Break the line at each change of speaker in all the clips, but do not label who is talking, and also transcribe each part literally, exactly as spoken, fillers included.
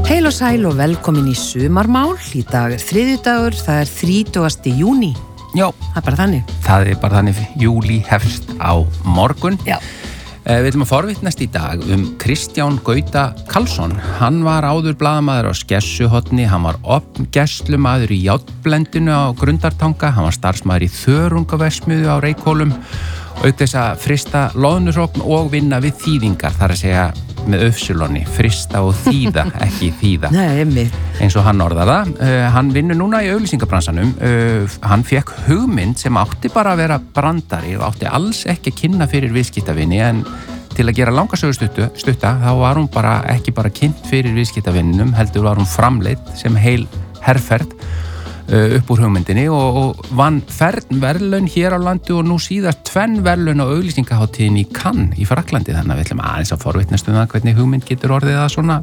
Heil og sæl og velkomin í sumarmál. Í dag er þriðjudagur, það er þrítugasti júní.
Já,
það er bara þannig.
Það er bara þannig, júlí hefst á morgun.
Já.
Við ætlum að forvitnast í dag um Kristján Gauta Karlsson. Hann var áður blaðamaður á Skessuhorni, hann var opngæslumaður í Járnblendinu á Grundartanga, hann var starfsmaður í Þörungaverksmiðju á Reykhólum, auk þess að frista loðnusókn og vinna við þýðingar, þar að segja með öfsulonni, frista og þýða, ekki þýða.
Nei, einmitt.
Eins og hann orðar það. Uh, hann vinnur núna í auglýsingabransanum. Uh, hann fekk hugmynd sem átti bara að vera brandari og átti alls ekki að kynna fyrir viðskiptavinni, en til að gera langasögu stutta, stutta, þá var hún bara ekki bara kynnt fyrir viðskiptavinnum, heldur var hún framleidd sem heil herferð uh, upp úr hugmyndinni og, og vann verðlaun hér á landi og nú síðast tvenn verðlaun á auglýsingaháttíðinni í Cannes í Fraklandi, þannig að við ætlum aðeins að forvitnast um það hvernig hugmynd getur orðið að svona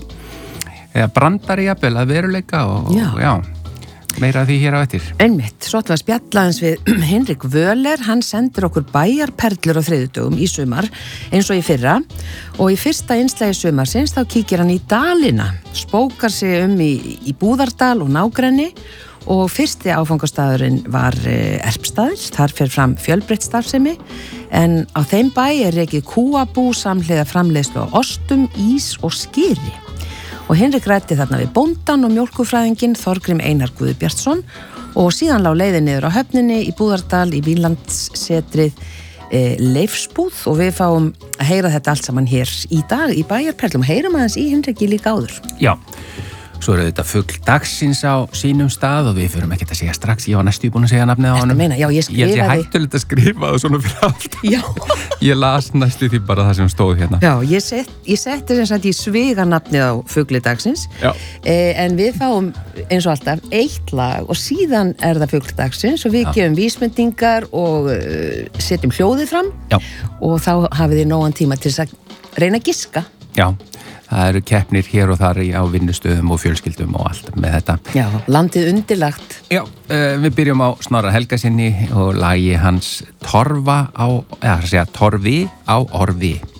eða brandari jafnvel að veruleika og já. og já, meira af því hér á eftir.
Einmitt, svo ætlum við að spjalla eins við Hinrik Völer, hann sendir okkur bæjarperlur á þriðjudögum í sumar eins og í fyrra og í fyrsta innslagi sumarsins þá kíkir hann í dalina, spókar sig um í, í Búðardal og nágrenni og fyrsti áfangastæðurinn var Erpstaðir, þar fer fram fjölbreytt starfsemi en á þeim bæ er rekið kúabú samhliða framleiðslu á ostum, ís og skyri. Og Hinrik ræddi þarna við bóndan og mjólkufræðinginn Þorgrím Einar Guðbjartsson og síðan lá leiðin niður á höfninni í Búðardal í Vínlandssetrið e, Leifsbúð og við fáum að heyra þetta allt saman hér í dag í bæjarperlum. Heyrum aðeins í Hinriki líka áður.
Já. Svo eru þetta fugl dagsins á sínum stað og við förum ekkert að segja strax, ég var næstu búin að segja nafnið á honum.
Meina, já, ég skrifaði.
Ég held ég hættulegt að skrifa það svona fyrir allt.
Já.
Ég las næstu því bara það sem stóð hérna.
Já, ég, set, ég setti sem sagt í sviga nafnið á fugli dagsins.
Já.
Eh, en við fáum eins og alltaf eitt lag og síðan er það fugl dagsins og við já. gefum vísbendingar og uh, setjum hljóðið fram. Já. Og þá hafið þið nógan tíma til að reyna að giska.
Já. Það eru keppnir hér og þar á vinnustöðum og fjölskyldum og allt með þetta.
Já, landið undirlagt.
Já, uh, við byrjum á Snorra Helgasinni og lagi hans Torfa á, eða að segja Torfi á Orfi.